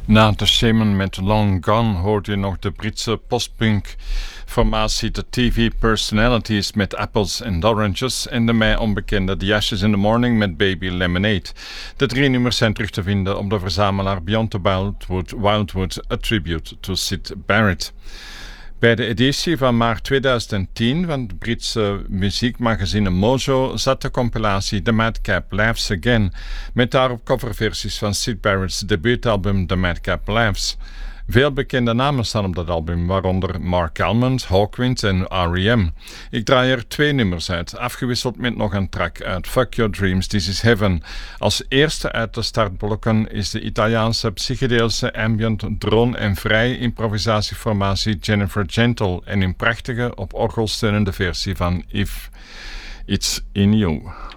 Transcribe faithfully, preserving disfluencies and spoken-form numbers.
Na The Shaman met Long Gone hoorde je nog de Britse postpunk-formatie The T V Personalities met Apples and Oranges en de mij onbekende The Ashes in the Morning met Baby Lemonade. De drie nummers zijn terug te vinden op de verzamelaar Beyond the Wildwood, Wildwood A Tribute to Syd Barrett. Bij de editie van maart tweeduizend tien van het Britse muziekmagazine Mojo zat de compilatie The Madcap Laughs Again, met daarop coverversies van Syd Barrett's debuutalbum The Madcap Laughs. Veel bekende namen staan op dat album, waaronder Mark Almond, Hawkwind en R E M. Ik draai er twee nummers uit, afgewisseld met nog een track uit Fuck Your Dreams, This Is Heaven. Als eerste uit de startblokken is de Italiaanse psychedeelse ambient drone- en vrij improvisatieformatie Jennifer Gentle en een prachtige op orgel steunende versie van If It's In You.